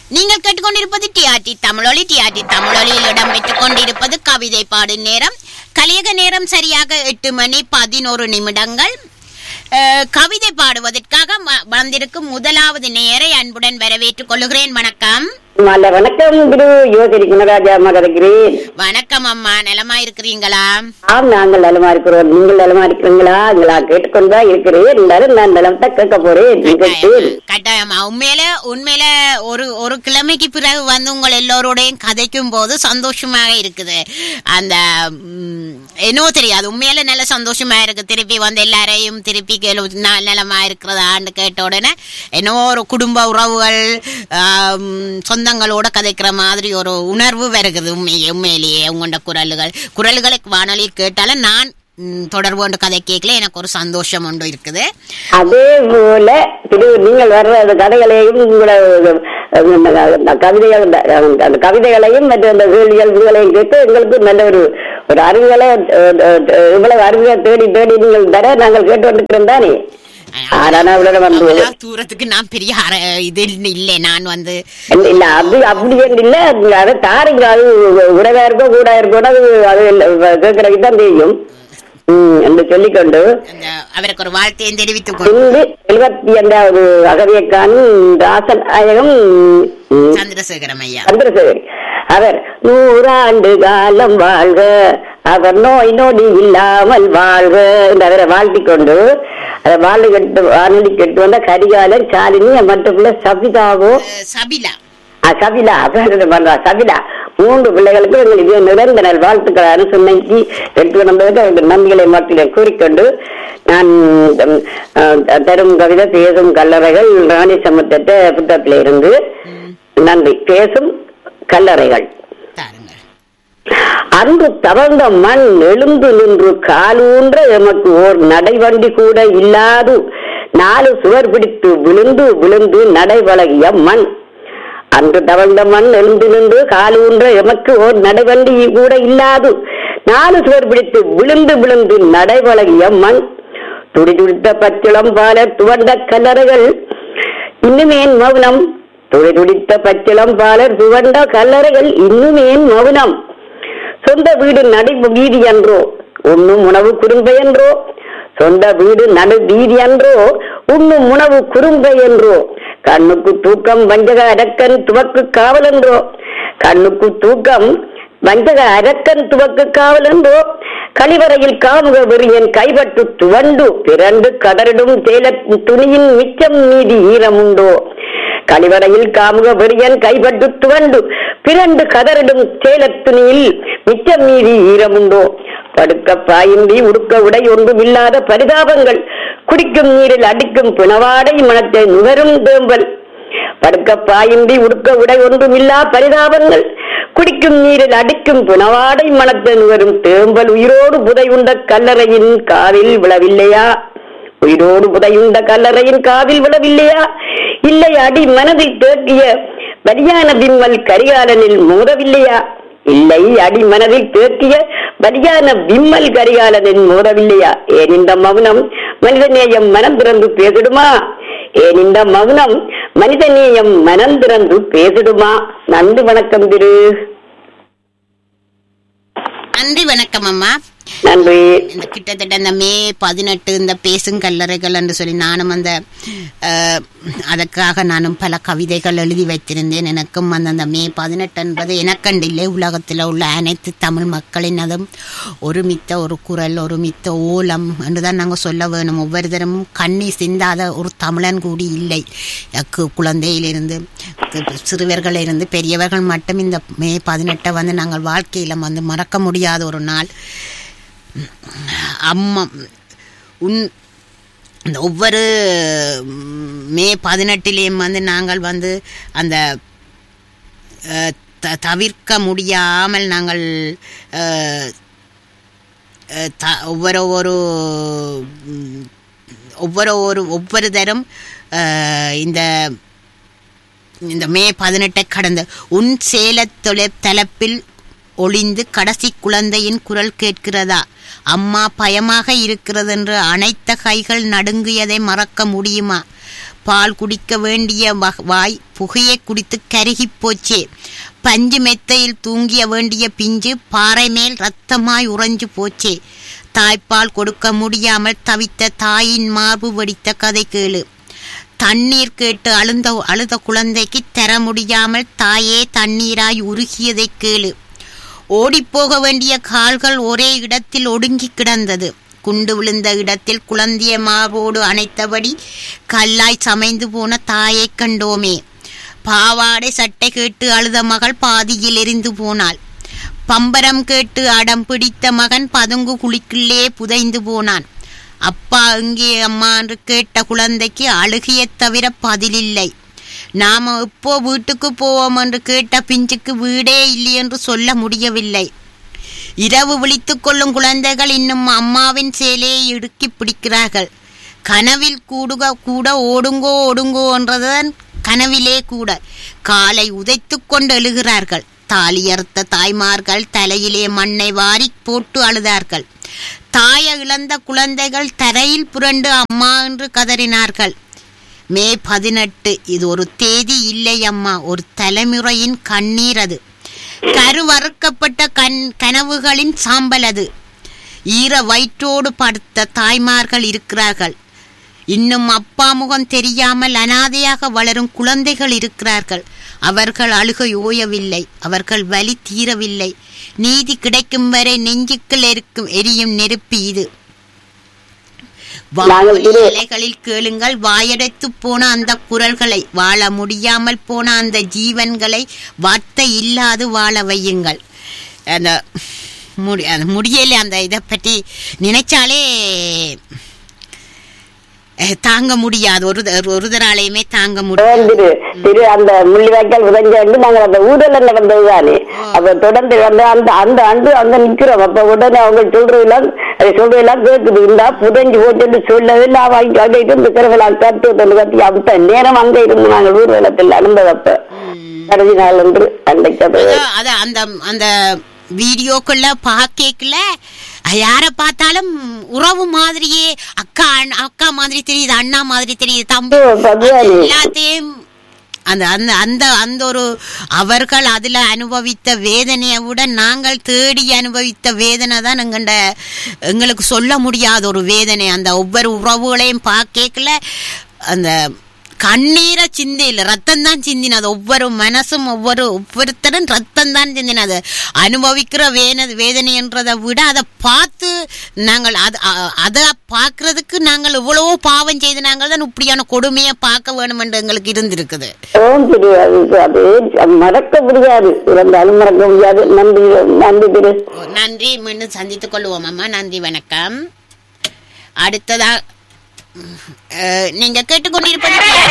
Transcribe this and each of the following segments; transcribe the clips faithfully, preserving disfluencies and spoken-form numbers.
நீங்கள் கேட்டுக்கொண்டிருப்பது டிஆர்டி தமிழொலி. டிஆர்டி தமிழொலியில் இடம்பெற்றுக் கொண்டிருப்பது கவிதை பாடு நேரம். கலியக நேரம் சரியாக எட்டு மணி பதினோரு நிமிடங்கள். கவிதை பாடுவதற்காக வந்திருக்கும் முதலாவது நேரை அன்புடன் வரவேற்றுக் கொள்கிறேன். வணக்கம். வணக்கம் திரு யோசரி குணராஜா மகரிக்கிறேன். வணக்கம் அம்மா, நலமா இருக்கிறீங்களா? ஆம், நாங்கள் நலமா இருக்கிறோம். நீங்கள் நலமா இருக்கிறீங்களா? எங்களா கேட்டுக்கொண்டா இருக்கிறேன். இருந்தாலும் நான் நலத்தை கேட்க போறேன். கட்டாயமா. உண்மையில உண்மையில ஒரு ஒரு கிழமைக்கு பிறகு வந்து உங்கள் எல்லோரோடையும் கதைக்கும் போது சந்தோஷமாக இருக்குது. அந்த என்னவோ தெரியாது, உண்மையில நல்ல சந்தோஷமா இருக்கு. திருப்பி வந்து எல்லாரையும் திருப்பி நலமா இருக்கிறதான்னு கேட்ட உடனே என்னவோ ஒரு குடும்ப உறவுகள் சொந்தங்களோட கதைக்கிற மாதிரி ஒரு உணர்வு வருகிறது. உண்மையே உண்மையிலேயே உங்களோட குரல்கள் குரல்களை வானொலியில் கேட்டாலும் நான் தொடர்பு கொண்டு கதை கேட்கல, எனக்கு ஒரு சந்தோஷம் ஒன்று இருக்குது. அதே போல நீங்கள் வர்ற கதைகளையும் கவிதைகள் அந்த கவிதைகளையும் மற்ற அந்த கேள்விகளையும் கேட்டு எங்களுக்கு நல்ல ஒரு ஒரு அறிவுகளை இவ்வளவு அறிவுகளை தேடி தேடி நீங்கள் தர நாங்கள் கேட்டு வந்துக்கிறோம் தானே. தூரத்துக்கு நான் பெரிய இது இல்ல, நான் வந்து இல்ல அது அப்படி இல்ல, அதை தாருங்க. அது உடவா இருக்கோ கூட இருக்கோ அது கேட்கறதுக்கு தான் தெரியும் என்று சொல்லிக்கொண்டு அவருக்கு ஒரு வாழ்த்தையும் தெரிவித்துக் கொண்டு எழுபத்தி ஐந்தாவது அகவியக்கான் ராசநாயகம் சந்திரசேகரம் ஐயா சந்திரசேகர் அவர் நூறாண்டு காலம் வாழ்க, அவர் நோய் நொடி இல்லாமல் வாழ்க என்று அவரை வாழ்த்திக் கொண்டு அதை வாழ்ந்து கட்டு வானொலி கட்டு வந்த கரிகாலன் சாலினி மற்றக்குள்ள சபிதாவோ சபிலா சபிலா பண்றா சபிலா மூன்று பிள்ளைகளுக்கு எங்கள் இது நிரந்தர வாழ்த்துக்கள் அரசுமைக்கு எட்டு நம்பருக்கு அவர்கள் நம்பிகளை மட்டும் கூறிக்கொண்டு நான் தரும் கவிதை பேசும் கல்லறைகள் ராணி சமுத்திர புத்தகத்தில இருந்து நன்றி. பேசும் கல்லறைகள். அன்று தவழ்ந்த மண் எழுந்து நின்று காலூன்ற எமக்கு ஓர் நடைவண்டி கூட இல்லாது நாலு சுவர் பிடித்து விழுந்து விழுந்து நடைபழகிய மண். அன்று தவழ்ந்த மண் எழுந்து நின்று காலூன்ற எமக்கு ஓர் நடைவண்டி கூட இல்லாது நாலு சுவர் பிடித்து விழுந்து விழுந்து நடைபழகிய மண். துடி துடித்த பச்சிளம் பால துவண்ட கல்லறைகள் இன்னுமேன் மௌனம். துடி துடித்த பச்சிளம் பாலர் துவண்ட கல்லறைகள் இன்னுமேன் மௌனம். சொந்த வீடு நடு வீதி என்றோ உண்ணும் உணவு குறும்பை என்றோ, சொந்த வீடு நடு வீதி என்றோ உண்ணும் உணவு குறும்பை என்றோ, கண்ணுக்கு தூக்கம் வஞ்சக அரக்கன் துவக்கு காவல் என்றோ, கண்ணுக்கு தூக்கம் வஞ்சக அரக்கன் துவக்கு காவல் என்றோ, கழிவறையில் காமுக வெறியன் கைப்பட்டு துவண்டு பிறண்டு கடரிடும் தேல துணியின் மிச்சம் மீதி ஈரமுண்டோ, கழிவறையில் காமுக வெறியன் கைப்பட்டு துவண்டு பிறண்டு கதறிடும் சேலத்துணியில் மிச்சம் மீதி ஈரமுண்டோ, படுக்க பாயின்றி உடுக்க உடை ஒன்றும் இல்லாத பரிதாபங்கள், குடிக்கும் நீரில் அடிக்கும் பிணவாடை மனத்தை நுகரும் தேம்பல். படுக்க பாயின்றி உடுக்க உடை ஒன்றும் இல்லா பரிதாபங்கள், குடிக்கும் நீரில் அடிக்கும் பிணவாடை மனத்தை நுகரும் தேம்பல். உயிரோடு புதையுண்ட கல்லறையின் காவில் விழவில்லையா? உயிரோடு புதையுண்ட கல்லறையின் காவில் விழவில்லையா? இல்லை அடி மனதில் தேக்கிய பலியான விம்மல் கரிகாலனில் மோதவில்லையா? இல்லை அடி மனதில் தேக்கிய பலியான விம்மல் கரிகாலனில் மோதவில்லையா? ஏன் இந்த மௌனம் மனிதநேயம் மனம் திறந்து பேசிடுமா? ஏன் இந்த மௌனம் மனிதநேயம் மனம் திறந்து பேசிடுமா? நன்றி, வணக்கம் திரு. நன்றி, வணக்கம் அம்மா. நன்றி. இந்த கிட்டத்தட்ட இந்த மே பதினெட்டு இந்த பேசும் கல்லறைகள் என்று சொல்லி நானும் அந்த அதற்காக நானும் பல கவிதைகள் எழுதி வைத்திருந்தேன். எனக்கும் அந்த அந்த மே பதினெட்டு என்பது எனக்கண்டில்லை, உலகத்தில் உள்ள அனைத்து தமிழ் மக்களின் அதும் ஒருமித்த ஒரு குரல், ஒருமித்த ஓலம் என்றுதான் நாங்கள் சொல்ல வேணும். ஒவ்வொரு தரமும் கண்ணீர் சிந்தாத ஒரு தமிழன் கூடி இல்லை. குழந்தையிலிருந்து சிறுவர்களிலிருந்து பெரியவர்கள் மட்டும் இந்த மே பதினெட்டை வந்து நாங்கள் வாழ்க்கையில் வந்து மறக்க முடியாத ஒரு நாள். அம்மா உன் இந்த ஒவ்வொரு மே பதினெட்டிலேயும் வந்து நாங்கள் வந்து அந்த தவிர்க்க முடியாமல் நாங்கள் ஒவ்வொரு ஒரு ஒவ்வொரு ஒரு ஒவ்வொரு தரம் இந்த இந்த மே பதினெட்டை கடந்த உன் சேல தொலை தலப்பில் ஒளிந்து கடைசி குழந்தையின் குரல் கேட்கிறதா? அம்மா பயமாக இருக்கிறது என்று அனைத்த கைகள் நடுங்கியதை மறக்க முடியுமா? பால் குடிக்க வேண்டிய வாய் புகையை குடித்து கருகி போச்சே. பஞ்சு மெத்தையில் தூங்கிய வேண்டிய பிஞ்சு பாறை மேல் ரத்தமாய் உறைஞ்சு போச்சே. தாய்ப்பால் கொடுக்க முடியாமல் தவித்த தாயின் மார்பு வெடித்த கதை கேளு. தண்ணீர் கேட்டு அழுந்த அழுத குழந்தைக்கு தர முடியாமல் தாயே தண்ணீராய் உருகியதை கேளு. ஓடிப்போக வேண்டிய கால்கள் ஒரே இடத்தில் ஒடுங்கி கிடந்தது. குண்டு விழுந்த இடத்தில் குழந்தைய மார்போடு அணைத்தபடி கல்லாய் சமைந்து போன தாயை கண்டோமே. பாவாடை சட்டை கேட்டு அழுத மகள் பாதியில் எரிந்து போனாள். பம்பரம் கேட்டு அடம் பிடித்த மகன் பதுங்கு குழிக்குள்ளே புதைந்து போனான். அப்பா எங்கே அம்மா என்று கேட்ட குழந்தைக்கு அழுகிய தவிர பதிலில்லை. நாம எப்போ வீட்டுக்கு போவோம் என்று கேட்ட பிஞ்சுக்கு வீடே இல்லை என்று சொல்ல முடியவில்லை. இரவு விழித்துக் கொள்ளும் குழந்தைகள் இன்னும் அம்மாவின் சேலையை இடுக்கி பிடிக்கிறார்கள். கனவில் கூடுக கூட ஓடுங்கோ ஓடுங்கோ என்றதன் கனவிலே கூட காலை உதைத்து கொண்டு எழுகிறார்கள். தாலியறுத்த தாய்மார்கள் தலையிலே மண்ணை வாரி போட்டு அழுதார்கள். தாய இழந்த குழந்தைகள் தரையில் புரண்டு அம்மா என்று கதறினார்கள். மே பதினெட்டு இது ஒரு தேதி இல்லை அம்மா, ஒரு தலைமுறையின் கண்ணீர் அது. கருவறுக்கப்பட்ட கண் கனவுகளின் சாம்பல் அது. ஈர வயிற்றோடு படுத்த தாய்மார்கள் இருக்கிறார்கள். இன்னும் அப்பா முகம் தெரியாமல் அனாதையாக வளரும் குழந்தைகள் இருக்கிறார்கள். அவர்கள் அழுகை ஓயவில்லை, அவர்கள் வலி தீரவில்லை. நீதி கிடைக்கும் வரை நெஞ்சுக்குள் இருக்கும் எரியும் நெருப்பு இது. இலைகளில் கேளுங்கள் வாயடைத்து போன அந்த குரல்களை, வாழ முடியாமல் போன அந்த ஜீவன்களை வார்த்தை இல்லாது வாழ வையுங்கள். அந்த முடியல, அந்த இதை பற்றி நினைச்சாலே தாங்க முடியாது. ஒரு ஒரு தராலையுமே தாங்க முடியாது. அந்த முள்ளிவாய்க்கால் உதஞ்சாண்டு நாங்கள் அந்த ஊடல நடந்ததுதானே. அப்ப தொடர்ந்து வந்து அந்த அந்த அண்டு அங்க நிக்கிறோம். அப்ப உடனே அவங்க சொல்றதெல்லாம் அதை சொல்றதெல்லாம் கேட்குது. இருந்தா புதஞ்சு போட்டு சொல்லவே நான் வாங்கி அங்கே இருந்து கிரகலாம் கத்து கத்தி அப்ப நேரம் அங்க இருந்து நாங்கள் ஊர்வலத்தில் நடந்ததப்ப கடைசி நாள் என்று அன்றைக்கு அந்த அந்த வீடியோக்குள்ள பாக்கல யார பார்த்தாலும் உறவு மாதிரியே, அக்கா அக்கா மாதிரி தெரியுது, அண்ணா மாதிரி தெரியுது, தம்பி எல்லாத்தையும் அந்த அந்த அந்த அந்த ஒரு அவர்கள் அதுல அனுபவித்த வேதனையை விட நாங்கள் தேடி அனுபவித்த வேதனை தான் எங்கண்ட எங்களுக்கு சொல்ல முடியாத ஒரு வேதனை. அந்த ஒவ்வொரு உறவுகளையும் பார்க்கல அந்த கண்ணீரை சிந்தில ரத்தம் தான் சிந்தினது. ஒவ்வொரு மனசும் ஒவ்வொரு ஒவ்வொருத்தரும் ரத்தம் தான் சிந்தினது. அனுபவிக்கிற வேன வேதனை என்றதை விட அதை பார்த்து நாங்கள் அது அதை பார்க்கறதுக்கு நாங்கள் எவ்வளவோ பாவம் செய்து நாங்கள் தான் இப்படியான கொடுமையை பார்க்க வேணும் என்று எங்களுக்கு இருந்திருக்குது. மறக்க முடியாது, மறக்க முடியாது. நன்றி நன்றி நன்றி. மீண்டும் சந்தித்துக் கொள்வோம் அம்மா. நன்றி, வணக்கம். அடுத்ததா நீங்க கேட்டுக்கொண்டிருப்பது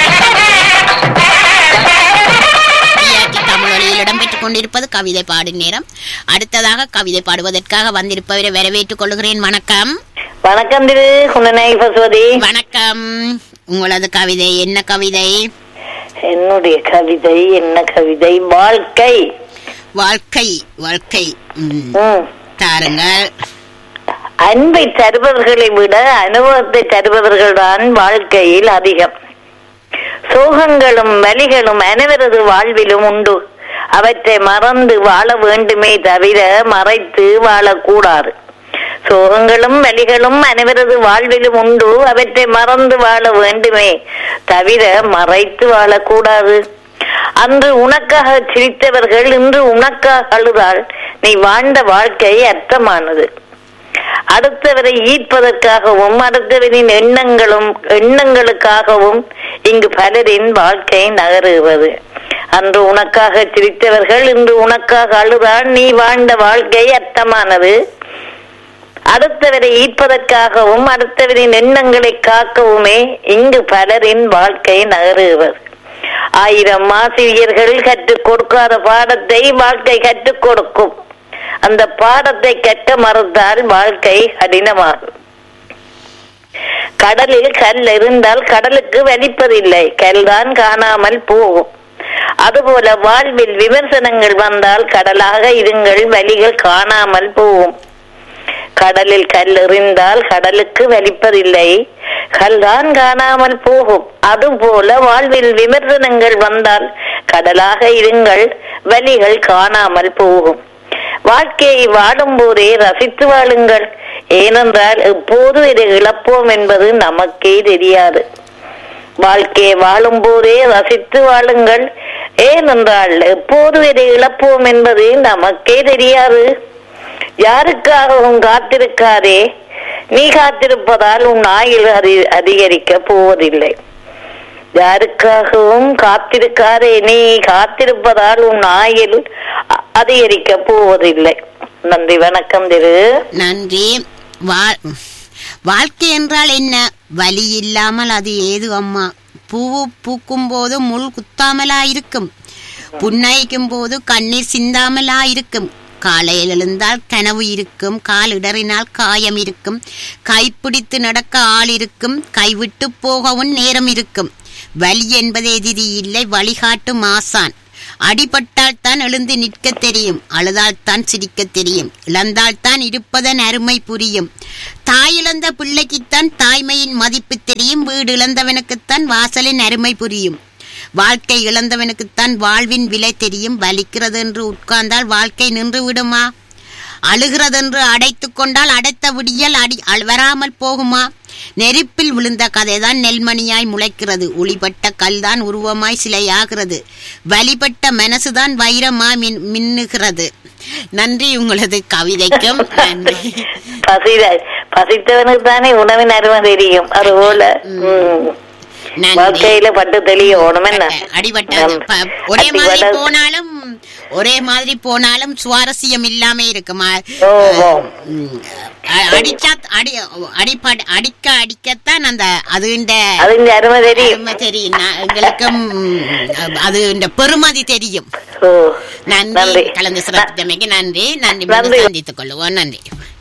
தமிழொலியில் இடம்பெற்றுக் கொண்டிருப்பது கவிதை பாடும் நேரம். அடுத்ததாக கவிதை பாடுவதற்காக வந்திருப்பவரை வரவேற்றுக் கொள்கிறேன். வணக்கம். வணக்கம் திரு பசுவதி. வணக்கம். உங்களது கவிதை என்ன கவிதை? என்னுடைய கவிதை என்ன கவிதை? வாழ்க்கை. வாழ்க்கை வாழ்க்கை தாருங்கள். அன்பை தருபவர்களை விட அனுபவத்தை தருபவர்கள்தான் வாழ்க்கையில் அதிகம். சோகங்களும் வலிகளும் அனைவரது வாழ்விலும் உண்டு. அவற்றை மறந்து வாழ வேண்டுமே தவிர மறைத்து வாழக்கூடாது. சோகங்களும் வலிகளும் அனைவரது வாழ்விலும் உண்டு. அவற்றை மறந்து வாழ வேண்டுமே தவிர மறைத்து வாழக்கூடாது. அன்று உனக்காக சிரித்தவர்கள் இன்று உனக்காக அழுதால் நீ வாழ்ந்த வாழ்க்கை அர்த்தமானது. அடுத்தவரை ஈர்ப்பதற்காகவும் அடுத்தவரின் எண்ணங்களும் எண்ணங்களுக்காகவும் இங்கு பலரின் வாழ்க்கை நகருவது. அன்று உனக்காக சிரித்தவர்கள் இன்று உனக்காக அழுதால் நீ வாழ்ந்த வாழ்க்கை அர்த்தமானது. அடுத்தவரை ஈர்ப்பதற்காகவும் அடுத்தவரின் எண்ணங்களை காக்கவுமே இங்கு பலரின் வாழ்க்கை நகருவது. ஆயிரம் ஆசிரியர்கள் கற்றுக் கொடுக்காத பாடத்தை வாழ்க்கை கற்றுக் கொடுக்கும். அந்த பாடத்தை கற்க மறுத்தால் வாழ்க்கை கடினமாகும். கடலில் கல் இருந்தால் கடலுக்கு வலிப்பதில்லை, கல்தான் காணாமல் போகும். அதுபோல வாழ்வில் விமர்சனங்கள் வந்தால் கடலாக இருங்கள், வலிகள் காணாமல் போகும். கடலில் கல் எறிந்தால் கடலுக்கு வலிப்பதில்லை, கல்தான் காணாமல் போகும். அதுபோல வாழ்வில் விமர்சனங்கள் வந்தால் கடலாக இருங்கள், வலிகள் காணாமல் போகும். வாழ்க்கையை வாழும் போதே ரசித்து வாழுங்கள். ஏனென்றால் எப்போது இதை இழப்போம் என்பது நமக்கே தெரியாது. வாழ்க்கையை வாழும் போதே ரசித்து வாழுங்கள். ஏனென்றால் எப்போது இதை இழப்போம் என்பது நமக்கே தெரியாது. யாருக்காகவும் காத்திருக்காதே, நீ காத்திருப்பதால் உன் ஆயுள் அதி அதிகரிக்க போவதில்லை. யாருக்காகவும் காத்திருக்காதே, நீ காத்திருப்பதால் உன் ஆயுள் அதிகரிக்க போவதில்லை. நன்றி, வணக்கம் திரு. நன்றி. வாழ்க்கை என்றால் என்ன? வலி இல்லாமல் அது ஏது அம்மா? பூவு பூக்கும் போது முள் குத்தாமலா இருக்கும், புன்னகைக்கும் போது கண்ணீர் சிந்தாமலா இருக்கும். காலையில் எழுந்தால் கனவு இருக்கும், கால் இடறினால் காயம் இருக்கும், கைப்பிடித்து நடக்க ஆள் இருக்கும், கைவிட்டு போகவும் நேரம் இருக்கும். வலி என்பது எதிரி இல்லை, வழிகாட்டும் ஆசான். அடிபட்டால் தான் எழுந்து நிற்க தெரியும், அழுதால் தான் சிரிக்க தெரியும், இழந்தால் தான் இருப்பதன் அருமை புரியும். தாய் இழந்த பிள்ளைக்குத்தான் தாய்மையின் மதிப்பு தெரியும், வீடு இழந்தவனுக்குத்தான் வாசலின் அருமை புரியும். வாழ்க்கை இழந்தவனுக்குத்தான் வாழ்வின் விலை தெரியும். வலிக்கிறது என்று உட்கார்ந்தால் வாழ்க்கை நின்று விடுமா? அழுகிறதென்று அடைத்து கொண்டால் அடைத்த விடியல் அடி வராமல் போகுமா? நெருப்பில் விழுந்த கதைதான் நெல்மணியாய் முளைக்கிறது, ஒளிபட்ட கல்தான் உருவமாய் சிலையாகிறது, வழிபட்ட மனசுதான் வைரமாய் மின் மின்னுகிறது. நன்றி உங்களது கவிதைக்கும். நன்றி. பசித்தவனுக்கு தானே உணவின் அருமை தெரியும், அதுபோல வாழ்க்கையில பட்டு தெளியணும். என்ன அடிபட்ட ஒரே மாதிரி போனாலும் ஒரே மாதிரி போனாலும் சுவாரஸ்யம் இல்லாம இருக்குமா? அடிச்சா அடி அடிப்பட அடிக்க அடிக்கத்தான் அந்த அது அருமை தெரியும் தெரியும் எங்களுக்கும் அது இந்த பெருமதி தெரியும். நன்றி, கலந்து சிறப்பித்தமைக்கு நன்றி. நன்றி, சந்தித்துக் கொள்ளுவோம். நன்றி.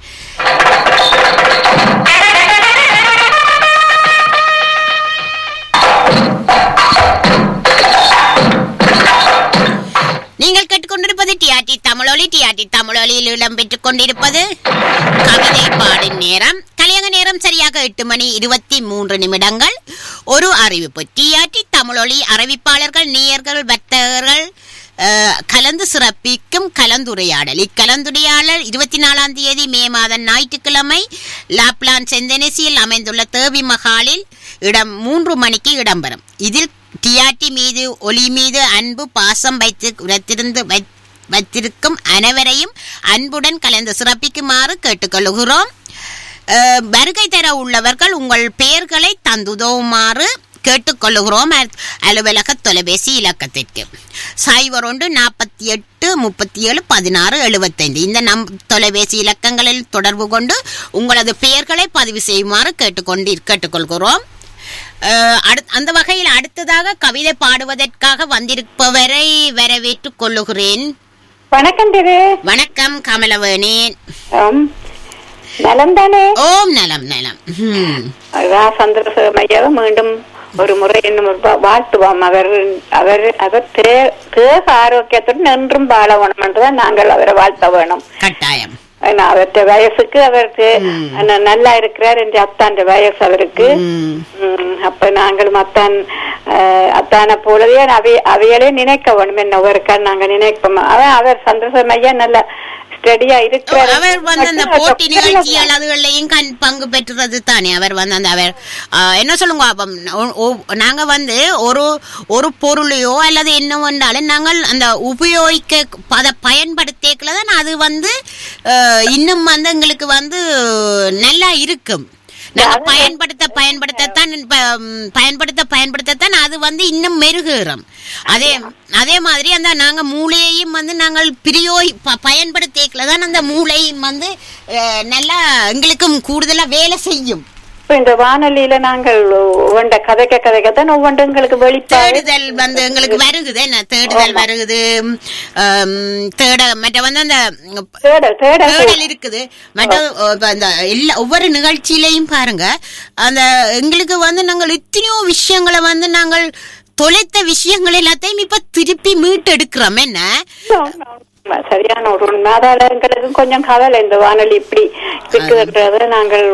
நீங்கள் கேட்டுக்கொண்டிருப்பது டிஆர்டி தமிழொலி. டிஆர்டி தமிழொலியில் இடம்பெற்றுக் கொண்டிருப்பது கவிதை பாடும் நேரம். கலையக நேரம் சரியாக எட்டு மணி இருபத்தி மூன்று நிமிடங்கள். ஒரு அறிவிப்பு. டிஆர்டி தமிழொலி அறிவிப்பாளர்கள், நேயர்கள், வர்த்தகர்கள் கலந்து சிறப்பிக்கும் கலந்துரையாடல். இக்கலந்துரையாடல் இருபத்தி நாலாம் தேதி மே மாதம் ஞாயிற்றுக்கிழமை லாப்லான் செந்தனேசியில் அமைந்துள்ள தேவி மகாலில் இடம் மூன்று மணிக்கு இடம்பெறும். இதில் டிஆர்டி மீது ஒலி மீது அன்பு பாசம் வைத்து வைத்திருந்து வைத்திருக்கும் அனைவரையும் அன்புடன் கலந்து சிறப்பிக்குமாறு கேட்டுக்கொள்கிறோம். வருகை தர உள்ளவர்கள் உங்கள் பெயர்களை தந்துதவுமாறு கேட்டுக்கொள்கிறோம். அலுவலக தொலைபேசி இலக்கத்திற்கு சைபர் ஒன்று நாற்பத்தி எட்டு முப்பத்தி ஏழு பதினாறு எழுபத்தைந்து இந்த நம் தொலைபேசி இலக்கங்களில் தொடர்பு கொண்டு உங்களது பெயர்களை பதிவு செய்யுமாறு கேட்டுக்கொண்டு கேட்டுக்கொள்கிறோம். அந்த வகையில் அடுத்ததாக கவிதை பாடுவதற்காக வந்திருப்பவரை வரவேற்றுக் கொள்ளுகிறேன். வணக்கம் திரு. வணக்கம் கமலவேணி. நலம் தானே? ஓம் நலம் நலம். சந்திரசேகர் மீண்டும் ஒரு முறை இன்னும் வாழ்த்துவோம். அவர் அவர் அவர் தேக ஆரோக்கியத்துடன் என்றும் வாழ வேணும் என்றுதான் நாங்கள் அவரை வாழ்த்த வேணும். கட்டாயம். அவருடைய வயசுக்கு அவருக்கு நல்லா இருக்கிறார் என்று அத்தான் வயசு அவருக்கு. அப்ப நாங்களும் அத்தான் அத்தான போலவே அவை அவைகளே நினைக்க வேணும். என்ன ஒருக்கா நாங்க நினைப்போம். அவன் அவர் சந்தோஷம் ஐயா நல்ல ஸ்டடியா இருக்கிறார். அவர் வந்து அந்த போட்டி நிகழ்ச்சிகள் அதுகளையும் கண் பங்கு பெற்றது தானே. அவர் வந்து அந்த அவர் என்ன சொல்லுங்க, நாங்க வந்து ஒரு ஒரு பொருளையோ அல்லது என்ன வந்தாலும் நாங்கள் அந்த உபயோகிக்க அதை பயன்படுத்திக்கலதான் அது வந்து இன்னும் வந்து எங்களுக்கு வந்து நல்லா இருக்கும். நாங்க பயன்படுத்த பயன்படுத்தத்தான் பயன்படுத்த பயன்படுத்தத்தான் அது வந்து இன்னும் மெருகேறும். அதே அதே மாதிரி அந்த நாங்க மூளையையும் வந்து நாங்கள் பிரியோகி பயன்படுத்திக்கலதான் அந்த மூளையும் வந்து நல்லா எங்களுக்கும் கூடுதலா வேலை செய்யும். இந்த வானொலியில நாங்கள் ஒவ்வொண்ட கதைக்க கதைக்கத்தான் ஒவ்வொன்று எங்களுக்கு தேடுதல் வந்து எங்களுக்கு வருகுது. என்ன தேடுதல் வருகுது, தேட மற்ற வந்து அந்த தேடல் இருக்குது. மற்ற அந்த எல்லா ஒவ்வொரு நிகழ்ச்சியிலையும் பாருங்க, அந்த எங்களுக்கு வந்து நாங்கள் எத்தனையோ விஷயங்களை வந்து நாங்கள் தொலைத்த விஷயங்கள் எல்லாத்தையும் இப்ப திருப்பி மீட்டெடுக்கிறோம். என்ன சரியான ஒரு உண்மை. அதால எங்களுக்கு கொஞ்சம் கவலை இந்த வானொலி இப்படி இருக்குதுன்றத நாங்கள்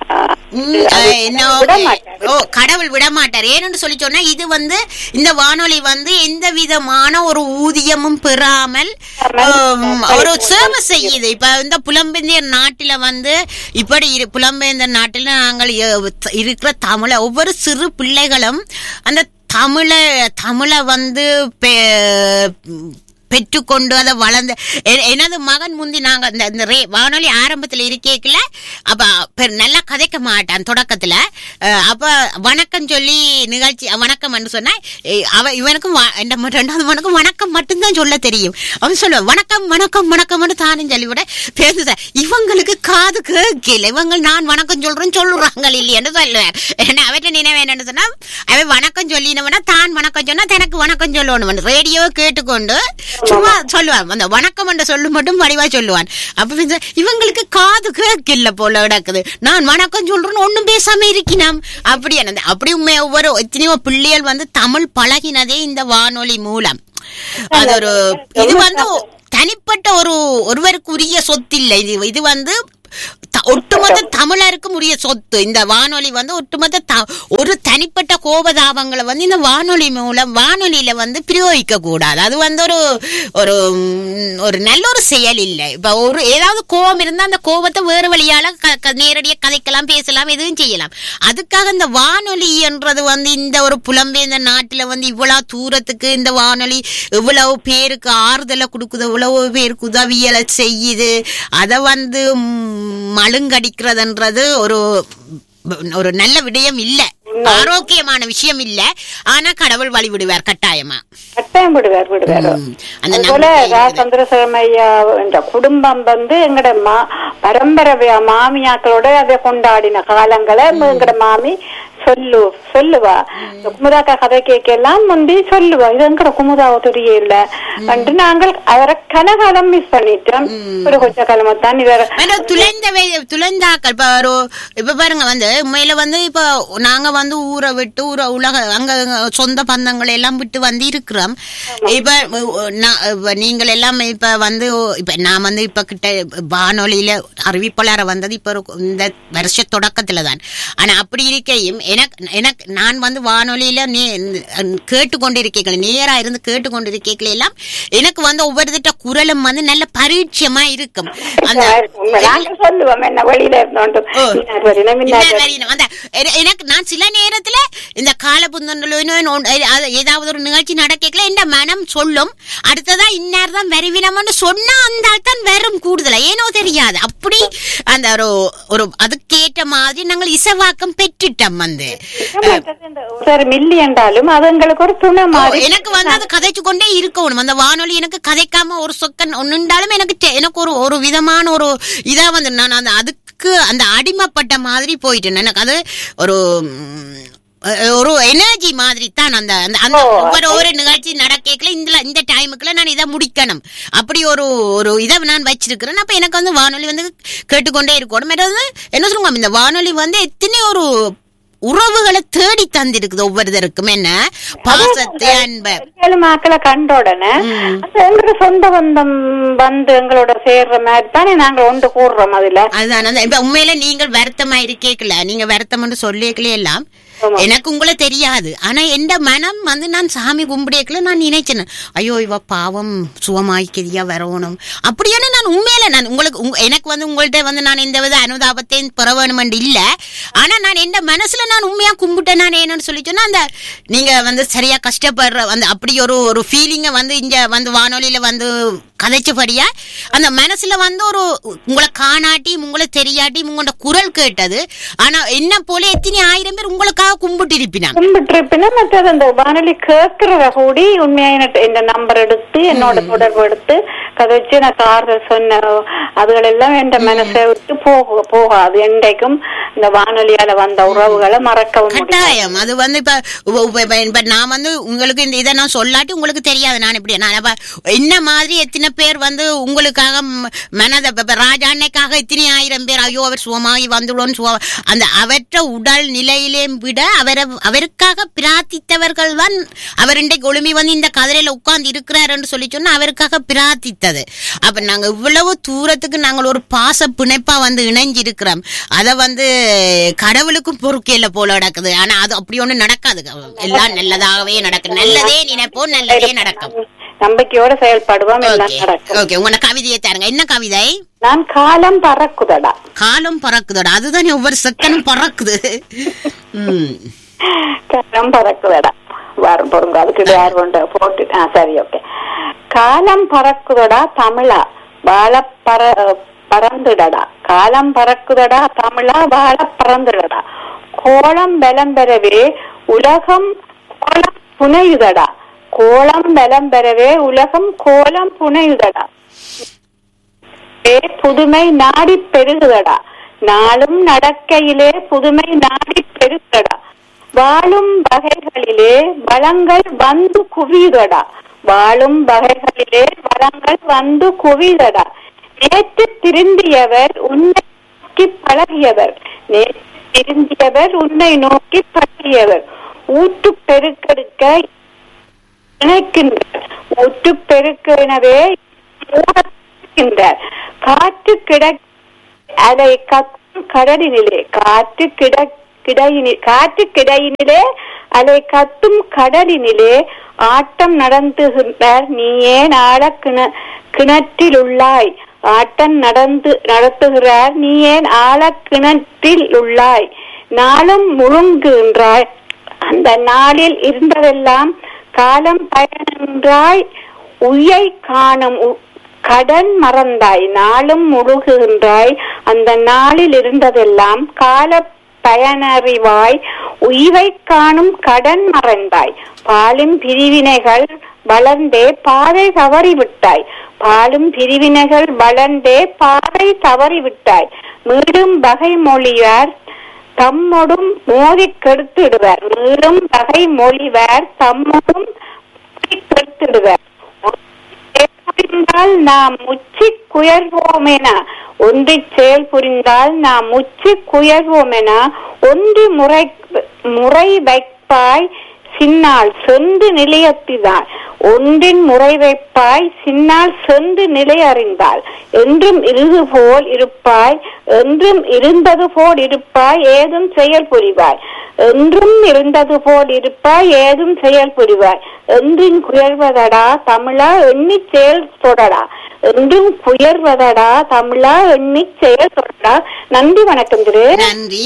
கடவுள் விட மாட்டார். ஏன்னு சொல்லி சொன்னா இது வந்து இந்த வானொலி வந்து எந்த விதமான ஒரு ஊதியமும் பெறாமல் ஒரு சேவை செய்யுது. இப்ப இந்த புலம்பெயர் நாட்டில வந்து இப்படி புலம்பெயர்ந்த நாட்டில நாங்கள் இருக்கிற தமிழ ஒவ்வொரு சிறு பிள்ளைகளும் அந்த தமிழ தமிழ வந்து பெற்றுக்கொண்டு அதை வளர்ந்த எனது மகன் முந்தி நாங்க இந்த வானொலி ஆரம்பத்துல இருக்கேக்கல அப்ப நல்லா கதைக்க மாட்டான் தொடக்கத்துல. அப்ப வணக்கம் சொல்லி நிகழ்ச்சி வணக்கம் சொன்னா அவ இவனுக்கும் ரெண்டாவது மனுக்கும் வணக்கம் மட்டும்தான் சொல்ல தெரியும். அவன் சொல்லுவான் வணக்கம் வணக்கம் வணக்கம் தானும் சொல்லிவிட பேசுத இவங்களுக்கு காது கேட்கல. இவங்க நான் வணக்கம் சொல்றேன் சொல்லுறாங்க இல்லையன்னு சொல்லுவேன். ஏன்னா அவற்றை நினைவு என்னன்னு சொன்னா அவன் வணக்கம் சொல்லினவனா தான் வணக்கம் சொன்னா தனக்கு வணக்கம் சொல்லணும். ரேடியோவை கேட்டுக்கொண்டு சும்மா சொல்லுவான் அந்த வணக்கம் என்ற சொல்லு மட்டும் வடிவா சொல்லுவான். அப்ப இவங்களுக்கு காது கேட்கல போல கிடக்குது. நான் வணக்கம் சொல்றேன்னு ஒன்னும் பேசாம இருக்கினாம். அப்படி என்ன அப்படி உண்மையா ஒவ்வொரு எத்தனையோ பிள்ளைகள் வந்து தமிழ் பழகினதே இந்த வானொலி மூலம். அது ஒரு இது வந்து தனிப்பட்ட ஒரு ஒருவருக்கு உரிய சொத்து இல்லை. இது இது வந்து ஒட்டுமொத்த தமிழருக்கும் உரிய சொத்து. இந்த வானொலி வந்து ஒட்டுமொத்த ஒரு தனிப்பட்ட கோபதாபங்களை வந்து இந்த வானொலி மூலம் வானொலியில வந்து பிரயோகிக்க கூடாது. அது வந்து ஒரு ஒரு ஒரு நல்ல ஒரு செயல் இல்லை. இப்ப ஒரு ஏதாவது கோபம் இருந்தா அந்த கோபத்தை வேறு வழியால நேரடியாக கதைக்கலாம் பேசலாம் எதுவும் செய்யலாம். அதுக்காக இந்த வானொலி என்றது வந்து இந்த ஒரு புலம்பெயர்ந்த நாட்டுல வந்து இவ்வளவு தூரத்துக்கு இந்த வானொலி இவ்வளவு பேருக்கு ஆறுதலை கொடுக்குது, இவ்வளவு பேருக்கு உதவியலை செய்யுது. அதை வந்து மழுங்கடிக்கிறதுன்றது ஒரு ஒரு நல்ல விடயம் இல்ல, ஆரோக்கியமான விஷயம் இல்ல. ஆனா கடவுள் வழி விடுவார், கட்டாயமா கட்டாயம் விடுவார் விடுவார். அதுபோல சந்திரசேகரம் ஐயா என்ற குடும்பம் வந்து எங்கட மா பரம்பரை மாமியாக்களோட அதை கொண்டாடின காலங்களை எங்கட மாமி சொல்லு சொல்லுவா. குமுதாக்கா கதை கேட்கலாம் முந்தி சொல்லுவா இது எங்கட குமுதாவை தெரிய இல்ல என்று நாங்கள் அவரை கனகாலம் மிஸ் பண்ணிட்டோம். ஒரு கொஞ்ச காலமாத்தான் இவர துளைந்த துளைந்தாக்கள் இப்ப பாருங்க வந்து உண்மையில வந்து இப்ப நாங்க வந்து ஊரை விட்டு ஊர உலக அங்க சொந்த பந்தங்களை எல்லாம் விட்டு வந்து இருக்கிறோம். இப்ப நீங்கள் எல்லாம் இப்ப வந்து இப்ப நான் வந்து இப்ப கிட்ட வானொலியில அறிவிப்பாளர வந்தது இப்ப இந்த வருஷ தொடக்கத்துலதான். ஆனா அப்படி இருக்கையும் எனக்கு எனக்கு நான் வந்து வானொலியில கேட்டுக்கொண்டிருக்கேன், நேரா இருந்து கேட்டுக்கொண்டிருக்கேன் எல்லாம் எனக்கு வந்து ஒவ்வொரு திட்ட குரலும் வந்து நல்ல பரிச்சயமா இருக்கும். எனக்கு நான் சில நேரத்துல இந்த காலபுந்தன்ல ஏதாவது ஒரு நிகழ்ச்சி நடக்கல என் மனம் சொல்லும் அடுத்ததா இந்நேரம் வருவினம்னு சொன்னா அந்த ஆள் தான் வரும் கூடுதலா ஏனோ தெரியாது. அப்படி அந்த ஒரு அதுக்கேற்ற மாதிரி நாங்கள் இசைவாக்கம் பெற்றுட்டோம். வந்து எனக்கு வந்து அதை கதைச்சு கொண்டே இருக்கணும். அந்த வானொலி எனக்கு கதைக்காம ஒரு சொக்கன் ஒன்னுண்டாலும் எனக்கு எனக்கு ஒரு ஒரு விதமான ஒரு இதா வந்து நான் அந்த அதுக்கு அந்த அடிமைப்பட்ட மாதிரி போயிட்டேன். எனக்கு அது ஒரு ஒரு எனர்ஜி மாதிரி தான். அந்த அந்த ஒவ்வொரு ஒரு நிகழ்ச்சி நடக்கல இந்த இந்த டைமுக்குள்ள நான் இதை முடிக்கணும் அப்படி ஒரு ஒரு இதை நான் வச்சிருக்கிறேன். அப்ப எனக்கு வந்து வானொலி வந்து கேட்டுக்கொண்டே இருக்கணும். என்ன சொல்லுவாங்க இந்த வானொலி வந்து எத்தனை ஒரு உறவுகளை தேடி தந்திருக்குது ஒவ்வொருத்தருக்கும். என்ன பாசத்தை அன்பை மக்களை கண்ட உடனே எங்களோட சொந்த பந்தம் வந்து எங்களோட சேர்ற மாதிரி தானே நாங்க ஒன்று கூடுறோம். அதுல அதுதான் இப்ப உண்மையில நீங்கள் வருத்தமா இருக்கேக்கல, நீங்க வருத்தம் சொல்லிக்கலே எல்லாம் எனக்கு உங்களை தெரியாது. ஆனா எந்த மனம் வந்து நான் சாமி கும்பிடேக்கல நான் நினைச்சேன் ஐயோ இவ பாவம் சுகமாய்க்கதியா வரணும் அப்படியான நான் உண்மையில நான் உங்களுக்கு எனக்கு வந்து உங்கள்ட்ட வந்து நான் எந்த வித அனுதாபத்தையும் பெற வேணும் இல்ல. ஆனா நான் எந்த மனசுல நான் உண்மையா கும்பிட்டேன். நான் என்னன்னு சொல்லி சொன்னா அந்த நீங்க வந்து சரியா கஷ்டப்படுற அந்த அப்படி ஒரு ஒரு ஃபீலிங்க வந்து இங்க வந்து வானொலியில வந்து கதைச்சபடியா அந்த மனசுல வந்து ஒரு உங்களை காணாட்டி உங்களை தெரியாட்டி உங்களோட குரல் கேட்டது. ஆனா என்ன போல எத்தனை ஆயிரம் பேர் உங்களுக்காக கும்பிட்டு இருப்பினா கும்பிட்டு இருப்பினா மற்றது அந்த வானொலி கேட்கிற கூடி உண்மையான இந்த நம்பர் எடுத்து என்னோட தொடர்பு எடுத்து கதைச்சு எனக்கு ஆறுதல் சொன்ன அதுகளெல்லாம் என் மனசை விட்டு போக போகாது. என்றைக்கும் இந்த வானொலியால வந்த உறவுகளை மறக்கவும் கட்டாயம். அது வந்து இப்ப நான் வந்து உங்களுக்கு இந்த இதை நான் சொல்லாட்டி உங்களுக்கு தெரியாது. நான் இப்படி நான் என்ன மாதிரி எத்தனை எத்தனை பேர் வந்து உங்களுக்காக மனத ராஜாண்ணைக்காக இத்தனை ஆயிரம் பேர் ஐயோ அவர் சுகமாகி வந்துடும் அந்த அவற்ற உடல் நிலையிலே விட அவரை அவருக்காக பிரார்த்தித்தவர்கள் தான் அவர் இன்றைக்கு ஒளிமி வந்து இந்த கதிரையில உட்கார்ந்து இருக்கிறார் என்று சொல்லி சொன்னா அவருக்காக பிரார்த்தித்தது. அப்ப நாங்க இவ்வளவு தூரத்துக்கு நாங்கள் ஒரு பாச பிணைப்பா வந்து இணைஞ்சு இருக்கிறோம். அதை வந்து கடவுளுக்கும் பொறுக்கையில போல நடக்குது. ஆனா அது அப்படி ஒண்ணு நடக்காது. எல்லாம் நல்லதாகவே நடக்கும். நல்லதே நினைப்போம், நல்லதே நடக்கும். நம்பிக்கையோட செயல்படுவோம், எல்லாம் நடக்கும். ஓகே, உங்க கவிதையை தாருங்க. என்ன கவிதை? நான் காலம் பறக்குதடா. காலம் பறக்குதடா, அதுதான் ஒவ்வொரு செகண்டும் பறக்குது. காலம் பறக்குதடா வரும் பொருங்க அதுக்கு யார் கொண்டு போட்டு சரி ஓகே. காலம் பறக்குதடா தமிழா வாழ பற பறந்துடடா. காலம் பறக்குதடா தமிழா வாழ பறந்துடடா. கோலம் பலம் பெறவே உலகம் கோலம் புனையுதடா. கோலம் பலம் பெறவே உலகம் கோலம் புனையுதடா. புதுமை நாடி பெருகுதடா. நாளும் நடக்கையிலே புதுமை நாடி பெருகுதடா. வாழும் வகைகளிலே வளங்கள் வந்து குவியுதடா. வாழும் வகைகளிலே வளங்கள் வந்து குவியுதடா. நேற்று திருந்தியவர் உன்னை நோக்கி பழகியவர். நேற்று திருந்தியவர் உன்னை நோக்கி பழகியவர். ஊற்று பெருக்கெடுக்க இணைக்கின்றார். ஊற்று பெருக்கெனவே மூடக்கின்றார். காற்று கிட அதை கத்தும் கடலினிலே காற்று கிட கிடையினில் காற்று கிடையினிலே அதை கத்தும் கடலினிலே ஆட்டம் நடத்துகின்றார். நீ ஏன் ஆழ கிண கிணற்றில் உள்ளாய். ஆட்டம் நடந்து நடத்துகிறார். நீ ஏன் ஆழ கிணற்றில் உள்ளாய். நாளும் முழுங்குகின்றாய். அந்த நாளில் இருந்ததெல்லாம் காலம் பயனின்றாய். உயை காணும் கடன் மறந்தாய். நாளும் முழுகுகின்றாய். அந்த நாளில் இருந்ததெல்லாம் கால பயனறிவாய். உய்வை காணும் கடன் மறந்தாய். பாலும் பிரிவினைகள் வளர்ந்தே பாதை தவறிவிட்டாய். பாலும் பிரிவினைகள் வளர்ந்தே பாதை தவறிவிட்டாய். மீண்டும் வகை மொழியார் தம்மோடும் மோதி கெடுத்திடுவார். மீண்டும் வகை மொழிவார் தம்மோடும் கெடுத்திடுவார். புரிந்தால் நாம் முச்சி குயர்வோமென ஒன்று செயல் புரிந்தால் நாம் முச்சி குயர்வோமென ஒன்று முறை முறை வைப்பாய் சின்னால் சென்று நிலையத்தினார். ஒன்றின் முறை வைப்பாய் சின்னால் சென்று நிலை அறிந்தாள். என்றும் இருது போல் இருப்பாய். என்றும் இருந்தது போல் இருப்பாய். ஏதும் செயல் புரிவாய். என்றும் இருந்தது போல் இருப்பாய். ஏதும் செயல் புரிவாய். என்றும் குயர்வதடா தமிழா எண்ணி செயல் தொடடா. என்றும் குயர்வதடா தமிழா எண்ணி செயல் தொடடா. நன்றி, வணக்கம் திரு. நன்றி.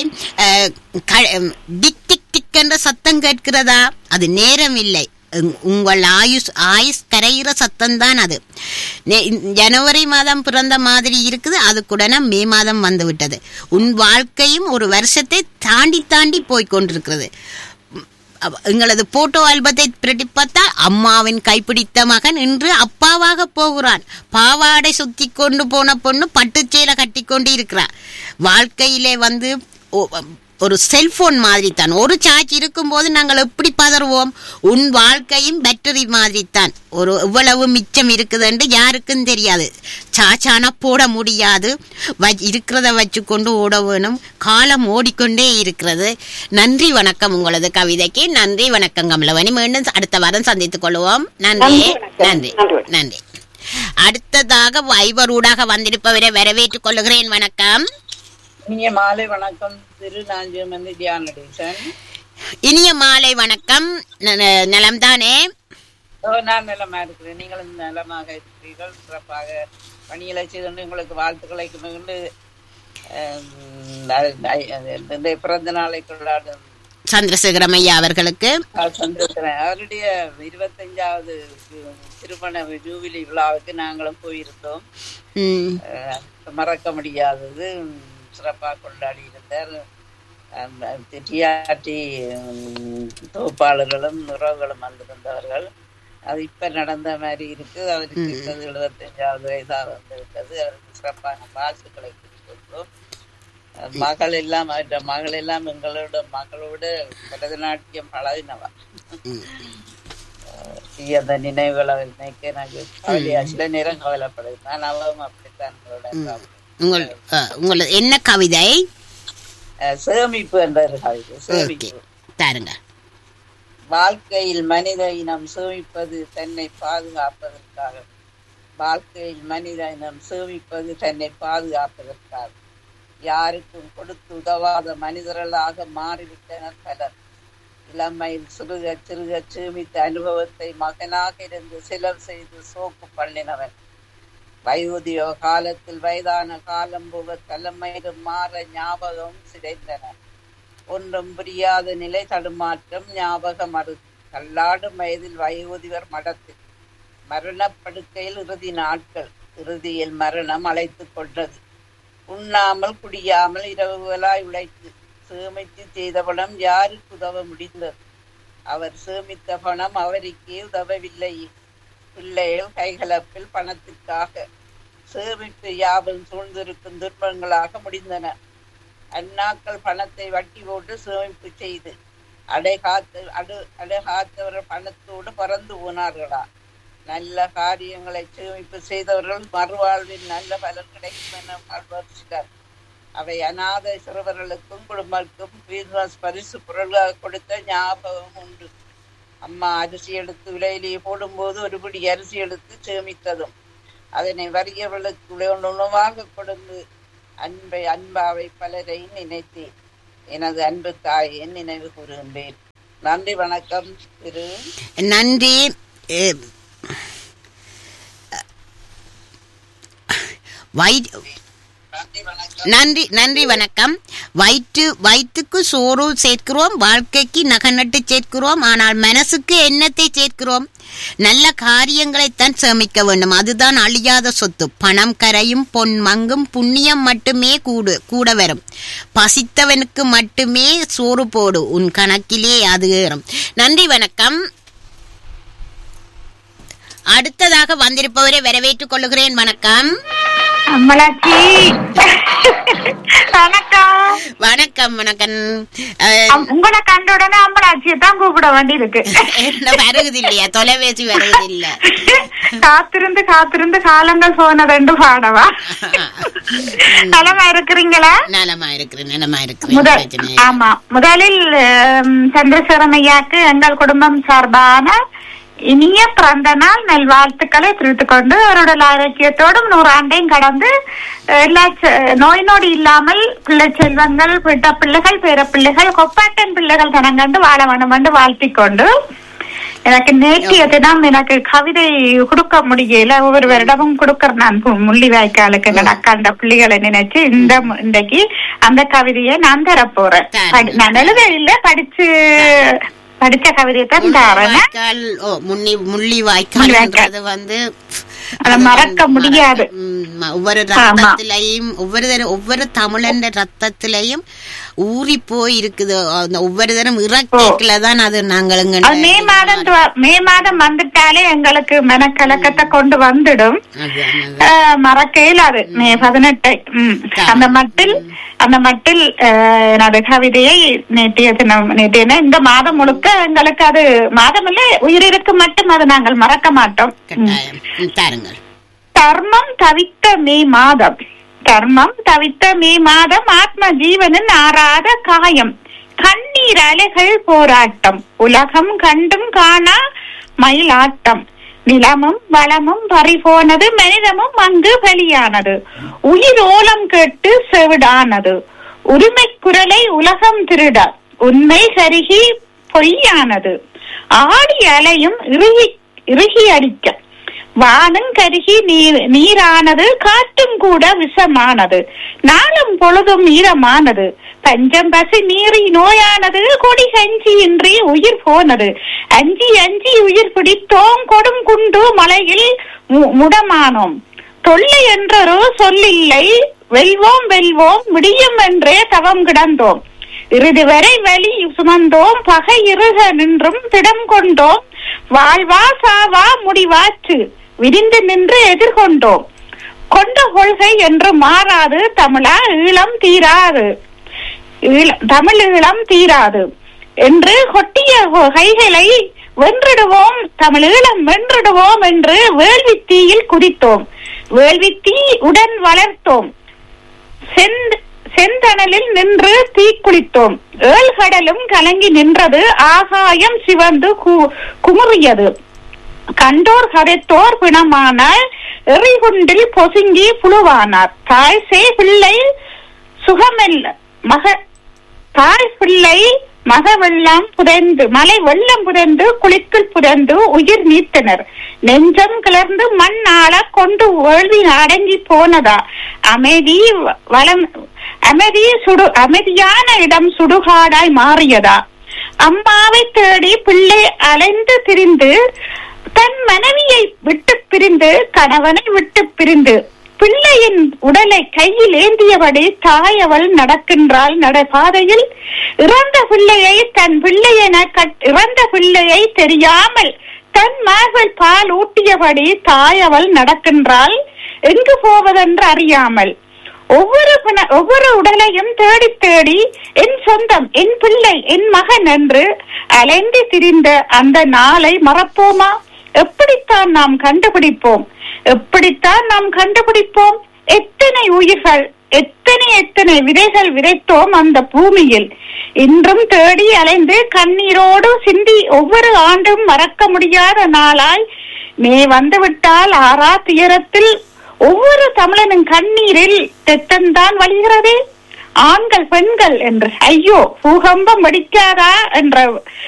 டிக் டிக் டிக் என்ற சத்தம் கேட்கிறதா? அது நேரம் இல்லை. உங்கள் ஆயுஷ் ஆயுஷ் கரைகிற சத்தம் தான் அது. ஜனவரி மாதம் பிறந்த மாதிரி இருக்குது. அதுக்குடனே மே மாதம் வந்து விட்டது. உன் வாழ்க்கையும் ஒரு வருஷத்தை தாண்டி தாண்டி போய்கொண்டிருக்கிறது. எங்களது போட்டோ ஆல்பத்தை பிரட்டி பார்த்தால் அம்மாவின் கைப்பிடித்த மகன் இன்று அப்பாவாக போகிறான். பாவாடை சுத்தி கொண்டு போன பொண்ணு பட்டுச்சேலை கட்டி கொண்டு இருக்கிறார். வாழ்க்கையிலே வந்து ஒரு செல்போன் மாதிரி தான். ஒரு சார்ஜ் இருக்கும் போது நாங்கள் எப்படி பதறுவோம்? உன் வாழ்க்கையும் பேட்டரி மாதிரி தான். ஒரு எவ்வளவு மிச்சம் இருக்குது என்று யாருக்கும் தெரியாது. சார்ஜானா போட முடியாது. இருக்கிறத வச்சு கொண்டு ஓட வேணும். காலம் ஓடிக்கொண்டே இருக்கிறது. நன்றி, வணக்கம். உங்களது கவிதைக்கு நன்றி, வணக்கம் கமலவணி. மீண்டும் அடுத்த வாரம் சந்தித்துக் கொள்வோம். நன்றி, நன்றி, நன்றி. அடுத்ததாக வைபரூடாக வந்திருப்பவரை வரவேற்றுக் கொள்கிறேன். வணக்கம். இனிய மாலை வணக்கம் திரு. நான் ஜெர்மனி தியானடேசன். இனிய மாலை வணக்கம். நலம் தானே? நான் நலமா இருக்கிறேன். நீங்களும் நலமாக இருக்கிறீர்கள். சிறப்பாக பணிகளை செய்து உங்களுக்கு வாழ்த்துக்களை கொண்டு பிறந்த நாளை கொண்டாடும் சந்திரசேகரம் ஐயா அவர்களுக்கு சந்திரசேகரன் அவருடைய இருபத்தஞ்சாவது திருமண ஜூபிலி விழாவுக்கு நாங்களும் போயிருந்தோம். மறக்க முடியாதது. சிறப்பாக கொண்டாடி இருந்தார். டிஆர்டி தொகுப்பாளர்களும் உறவுகளும் வந்திருந்தவர்கள். அது இப்ப நடந்த மாதிரி இருக்கு. அவருக்கு எழுபத்தஞ்சாவது வயதாக வந்திருக்கிறது. அவருக்கு சிறப்பான வாழ்த்துக்களை கொடுத்தோம். மகள் எல்லாம் அவற்ற மகள் எல்லாம் எங்களோட மகளோட பரதநாட்டியம் பழகினவா. பற்றி அந்த நினைவுகளை நினைக்க எனக்கு கவலையா சில நேரம் கவலைப்படுது. நான் அவன் அப்படித்தான் உங்கள் உங்களது என்ன கவிதை? சேமிப்பு என்ற ஒரு கவிதை. சேமிப்பு தாருங்க. வாழ்க்கையில் மனித இனம் சேமிப்பது தன்னை பாதுகாப்பதற்காக. வாழ்க்கையில் மனித இனம் சேமிப்பது தன்னை பாதுகாப்பதற்காக. யாருக்கும் கொடுத்து உதவாத மனிதர்களாக மாறிவிட்டனர் பலர். இளமையில் சிறுக சிறுக சேமித்த அனுபவத்தை மகனாக இருந்து சிலர் செய்து சோப்பு பண்ணினவன். வயோதியோ காலத்தில் வயதான காலம் போக தலைமையிலும் மாற ஞாபகம் சிதைந்தன. ஒன்றும் புரியாத நிலை தடுமாற்றம் ஞாபகம் மறு தள்ளாடும் வயதில் வயோதிகர் மடத்தில் மரணப்படுக்கையில் இறுதி நாட்கள். இறுதியில் மரணம் அழைத்து கொண்டது. உண்ணாமல் குடியாமல் இரவுகளாய் உழைத்து சேமித்து செய்த பணம் யாருக்கு உதவ முடிந்தது? அவர் சேமித்த பணம் அவருக்கே உதவவில்லை. பிள்ளைகள் கைகலப்பில் பணத்திற்காக சேமிப்பு யாவும் சூழ்ந்திருக்கும் துன்பங்களாக முடிந்தன. அந்நாட்கள் பணத்தை வட்டி போட்டு சேமிப்பு செய்து அடை காத்து அடு அடை காத்தவர்கள் பணத்தோடு பறந்து போனார்களா? நல்ல காரியங்களை சேமிப்பு செய்தவர்கள் மறுவாழ்வில் நல்ல பலன் கிடைக்கும் என வாழ்வர் சிலர். அவை அநாத சிறுவர்களுக்கும் குடும்பத்துக்கும் கிறிஸ்துமஸ் பரிசு பொருளாக கொடுத்த ஞாபகம் உண்டு. அம்மா அரிசி எடுத்து விலையிலேயே போடும்போது ஒரு பிடி அரிசி எடுத்து சேமித்ததும் அதனை வறியவர்களுக்கு உணவாக கொடுத்து அன்பை அன்பாவை பலரை நினைத்தேன். எனது அன்பு தாயை நினைவு கூறுகின்றேன். நன்றி, வணக்கம். திரு நன்றி. நன்றி நன்றி வணக்கம். வயிற்று வயிற்றுக்கு சோறு சேர்க்கிறோம், வாழ்க்கைக்கு நகநட்டு சேர்க்கிறோம், ஆனால் மனசுக்கு எண்ணத்தை சேர்க்கிறோம். நல்ல காரியங்களைத்தான் சேமிக்க வேண்டும். அதுதான் அழியாத சொத்து. பணம் கரையும், பொன் மங்கும், புண்ணியம் மட்டுமே கூடு கூட வரும். பசித்தவனுக்கு மட்டுமே சோறு போடு, உன் கணக்கிலே அது ஏறும். நன்றி வணக்கம். அடுத்ததாக வந்திருப்பவரை வரவேற்றுக் கொள்ளுகிறேன். வணக்கம். அம்மளாச்சி. வணக்கம். வணக்கம் வணக்கம். உங்களை கண்ட உடனே அம்மளாச்சியை தான் கூப்பிட வேண்டி இருக்கு. என்ன வருகுது இல்லையா? தொலைபேசி வருகுது இல்ல. காத்திருந்து காத்திருந்து காலங்கள் போனதுண்டு பாடவா? நலமா இருக்கிறீங்களா? நலமா இருக்கிறேன் நலமா இருக்கிறேன். ஆமா, முதலில் சந்திரசேகரன் ஐயாக்கு எங்கள் குடும்பம் சார்பான இனிய பிறந்த நாள் நல்வாழ்த்துக்களை தெரிவித்துக் கொண்டு அவருடைய ஆரோக்கியத்தோடும் நூறாண்டையும் கடந்து எல்லா நோய் நொடி இல்லாமல் பிள்ளை செல்வங்கள், பிட்ட பிள்ளைகள், பேர பிள்ளைகள், கொப்பாட்டன் பிள்ளைகள் தனம் கண்டு வாழ வேண்டும் என்று வாழ்த்திக் கொண்டு, எனக்கு நேற்றைய தினம் எனக்கு கவிதை கொடுக்க முடியல. ஒவ்வொரு வருடமும் கொடுக்கற நான் முள்ளிவாய்க்காலுக்கு நடக்காண்ட பிள்ளைகளை நினைச்சு இந்த இன்றைக்கு அந்த கவிதையை நான் தரப்போறேன். நான் எழுத இல்லை, படிச்சு படிச்ச கவிதையை தான் தரேன். முள்ளிவாய்க்கால் வந்து மறக்க முடியாது. ஒவ்வொரு ரத்தத்திலையும் ஒவ்வொரு ஒவ்வொரு தமிழன் ரத்தத்திலையும் ஊறி போய் இருக்குது. ஒவ்வொரு தரம் இறக்கேக்கலதான் அது நாங்கள் மே மாதம் மே மாதம் வந்துட்டாலே எங்களுக்கு மனக்கலக்கத்தை கொண்டு வந்துடும். மறக்க இயலாது. மே பதினெட்டை அந்த மட்டில் அந்த மட்டில் எனது கவிதையை நேற்றைய தினம் நேற்றைய இந்த மாதம் முழுக்க எங்களுக்கு அது மாதம் இல்லை, உயிரிருக்கு மட்டும் அது நாங்கள் மறக்க மாட்டோம். தர்மம் தவித்த மே மாதம். தர்மம் தவித்த மே மாதம். ஆத்ம ஜீவனின் ஆறாத காயம். கண்ணீர் அலைகள் போராட்டம். உலகம் கண்டும் காணா மயிலாட்டம். நிலமும் வளமும் பறிபோனது, மனிதமும் அங்கு பலியானது. உயிர் ஓலம் கேட்டு செவிடானது. உரிமை குரலை உலகம் திருட, உண்மை கருகி பொய்யானது. ஆடி அலையும் இறுகி இறுகி அடிக்க, வானம் கருகி நீர் நீரானது. காற்றும் கூட விஷமானது. நாளும் பொழுதும் ஈரமானது. பஞ்சம் பசி நீரி நோயானது. கொடி கஞ்சி இன்றி உயிர் போனது. அஞ்சி அஞ்சி உயிர் பிடித்தோம். கொடும் குண்டு மலையில் முடமானோம். தொல்லை என்றொரு சொல்லில்லை. வெல்வோம் வெல்வோம் விடியும் என்றே தவம் கிடந்தோம். இறுதி வரை வலி சுமந்தோம். பகை இறுக நின்றும் திடம் கொண்டோம். வாழ்வா சாவா முடிவாச்சு விரிந்து நின்று எதிர்கொண்டோம். கொண்ட கொள்கை என்று மாறாது. தமிழா ஈழம் தீராது. தமிழ் ஈழம் தீராது என்று கொட்டிய கைகளை வென்றிடுவோம், தமிழீழம் வென்றிடுவோம் என்று வேள்வி தீயில் குதித்தோம். வேள்வி தீ உடன் வளர்த்தோம். செந்த செந்தணலில் நின்று தீக்குளித்தோம். ஏழ்கடலும் கலங்கி நின்றது. ஆகாயம் சிவந்து குமுறியது. கண்டோர் கரைத்தோர் பிணமானார். எறிகுண்டில் பொசுங்கி புழுவானார். தாய் சே பிள்ளை சுகமெல்ல மக தாய் பிள்ளை மக வெள்ளம் புதைந்து மலை வெள்ளம் புதைந்து குளிக்குள் புதைந்து உயிர் நீத்தனர். நெஞ்சம் கிளர்ந்து மண் ஆள கொண்டு வேள்வி அடங்கி போனதா. அமைதி வளம் அமைதி சுடு அமைதியான இடம் சுடுகாடாய் மாறியதா. அம்மாவை தேடி பிள்ளை அலைந்து திரிந்து தன் மனைவியை விட்டு பிரிந்து கணவனை விட்டு பிரிந்து பிள்ளையின் உடலை கையில் ஏந்தியபடி தாயவள் நடக்கின்றாள் நடைபாதையில். இறந்த பிள்ளையை தன் பிள்ளை என இறந்த பிள்ளையை தெரியாமல் தன் மகள் பால் ஊட்டியபடி தாயவள் நடக்கின்றாள் எங்கு போவதென்று அறியாமல். ஒவ்வொரு ஒவ்வொரு உடலையும் தேடி தேடி என் சொந்தம், என் பிள்ளை, என் மகன் என்று அலைந்து திரிந்த அந்த நாளை மறப்போமா? எப்படித்தான் நாம் கண்டுபிடிப்போம்? எப்படித்தான் நாம் கண்டுபிடிப்போம்? எத்தனை உயிர்கள், எத்தனை எத்தனை விதைகள் விதைத்தோம் அந்த பூமியில். இன்றும் தேடி அலைந்து கண்ணீரோடு சிந்தி ஒவ்வொரு ஆண்டும் மறக்க முடியாத நாளாய் மே வந்துவிட்டால் ஆறா துயரத்தில் ஒவ்வொரு தமிழனும் கண்ணீரில் தெத்தந்தான் வழிகிறதே. ஆண்கள் பெண்கள் என்று ஐயோ பூகம்பம் வெடிக்காதா என்ற